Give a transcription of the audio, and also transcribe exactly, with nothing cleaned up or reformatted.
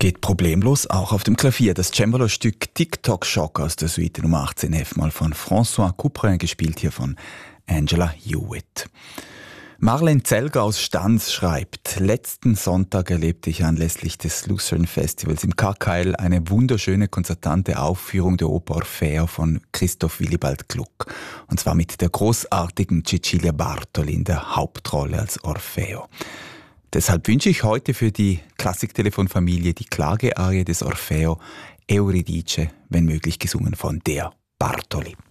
Geht problemlos auch auf dem Klavier. Das Cembalo-Stück TikTok-Schock aus der Suite Nummer achtzehn F mal von François Couperin, gespielt hier von Angela Hewitt. Marlene Zelger aus Stans schreibt: Letzten Sonntag erlebte ich anlässlich des Lucerne Festivals im Karkeil eine wunderschöne konzertante Aufführung der Oper Orfeo von Christoph Willibald Gluck. Und zwar mit der großartigen Cecilia Bartoli in der Hauptrolle als Orfeo. Deshalb wünsche ich heute für die Klassiktelefon-Familie die Klagearie des Orfeo Euridice, wenn möglich gesungen von der Bartoli.